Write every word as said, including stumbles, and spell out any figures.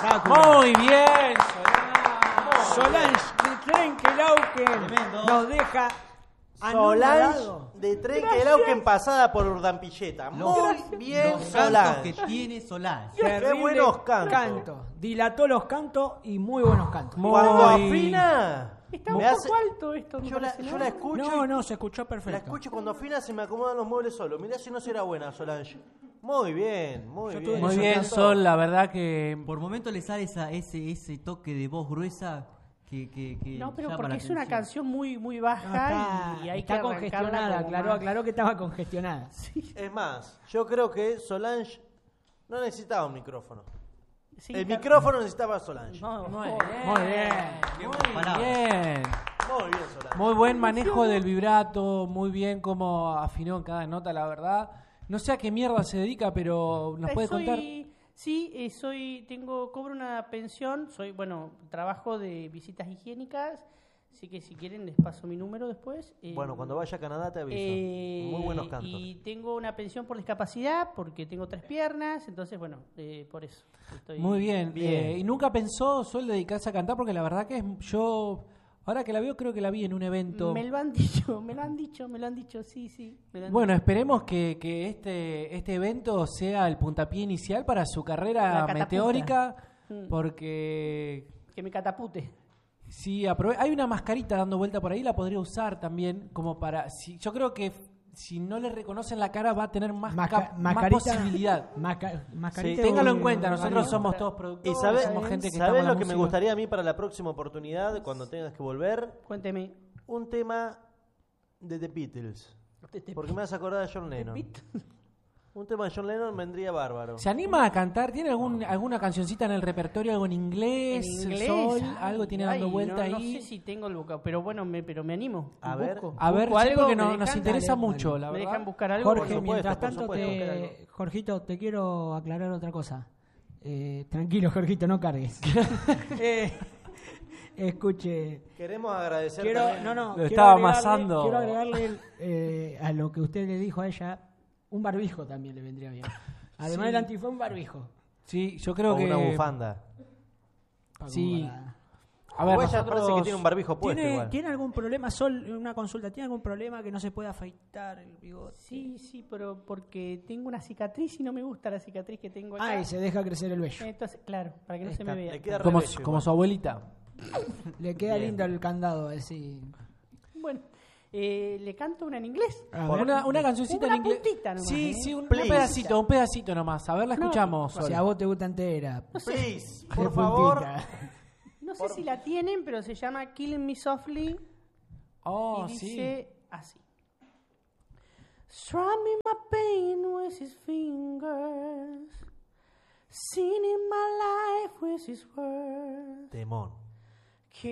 espectáculo. Muy bien, Solange. Solange de Trenkelauken nos deja Solange anonadado. de Trenkelauken pasada por Urdampilleta. Muy bien, Los cantos Solange. que tiene Solange. Terrible Qué buenos cantos. canto. Dilató los cantos y muy buenos cantos. Cuando Muy- afina, Está me un hace- poco alto esto, me yo la, parece, yo ¿no? la escucho. No, y- no, se escuchó La perfecto. escucho cuando afina se me acomodan los muebles solo. Mirá si no será buena, Solange. Muy bien, muy Yo bien. tuve Muy Eso bien, cantó. Sol, la verdad que... Por momento le sale esa, ese, ese toque de voz gruesa que, que, que No, pero llama porque la es una atención. canción muy muy No, baja está y hay está que arrancarla congestionada, como aclaró, más. aclaró que estaba congestionada. Es más, yo creo que Solange no necesitaba un micrófono. Sí, El está- micrófono necesitaba a Solange. No, Muy no. bien. Muy bien. Qué buenas palabras. Bien. Muy bien, Solange. Muy buen manejo del vibrato, muy bien cómo afinó en cada nota, la verdad. No sé a qué mierda se dedica, pero nos Eh, puede soy- contar. Sí, eh, soy, tengo, cobro una pensión, soy, bueno, trabajo de visitas higiénicas, así que si quieren les paso mi número después. eh, Bueno, cuando vaya a Canadá te aviso. eh, Muy buenos cantos. Y tengo una pensión por discapacidad porque tengo tres piernas, entonces, bueno, eh, por eso. Estoy Muy bien. Bien. Eh, y nunca pensó Sol dedicarse a cantar, porque la verdad que es, yo, ahora que la veo, creo que la vi en un evento. Me lo han dicho, me lo han dicho, me lo han dicho, sí, sí. me lo han Bueno, dicho. esperemos que, que este, este evento sea el puntapié inicial para su La carrera catapulta. meteórica, Mm. porque Que me catapute. sí, aprove- hay una mascarita dando vuelta por ahí, la podría usar también como para... Si, yo creo que f- si no le reconocen la cara va a tener más, Masca- cap- más mascarita- posibilidad. Masca- mascarita Sí, téngalo en o- cuenta, nosotros o- somos todos ¿Y productores, sabes, somos gente que ¿sabes estamos en la lo que me música. gustaría a mí para la próxima oportunidad, cuando tengas que volver? Cuénteme. Un tema de The Beatles. Porque me vas a acordar de John Lennon. Un tema de John Lennon vendría bárbaro. ¿Se anima a cantar? ¿Tiene algún, alguna cancioncita en el repertorio, algo en inglés? En inglés. Sol, Ay, algo tiene ay, dando vuelta no, ahí. No sé si tengo el vocabulario, pero bueno, me, pero me animo. A busco. ver. A ver, Busco sí, algo, porque me no- nos dejan- interesa dale, mucho, dale. la ¿Me verdad. dejan buscar algo? Jorge, Por supuesto, mientras por tanto, supuesto, buscar te, algo. Jorgito, te quiero aclarar otra cosa. Eh, tranquilo, Jorgito, no cargues. Eh, escuche, Queremos agradecer quiero, también. no, no, Lo quiero estaba agregarle- amasando. Quiero agregarle eh, a lo que usted le dijo a ella, un barbijo también le vendría bien. Además Sí. del antifaz, un barbijo. Sí, yo creo O que... una bufanda. Para Sí. como para- A ver, O ella nosotros- parece que tiene un barbijo puesto ¿Tiene, igual. ¿Tiene algún problema, Sol? Una consulta. ¿Tiene algún problema que no se pueda afeitar el bigote? Sí, sí, pero porque tengo una cicatriz y no me gusta la cicatriz que tengo acá. Ay, se deja crecer el vello. Entonces, claro, para que no se Está- me vea. Le queda como, re bello como igual. su abuelita. Le queda Bien. lindo el candado, así. Bueno, eh, le canto una en inglés. A Por ver, una, una cancioncita Una en inglés. puntita nomás, Sí, ¿eh? sí, un, un Please. pedacito, un pedacito nomás. A ver, la No, escuchamos. si Sol. a vos te gusta entera. Please, de por favor. puntita. No sé si la tienen, pero se llama Killing Me Softly Oh, y sí. dice así. Strumming my pain with his fingers, singing my life with his words. Temón.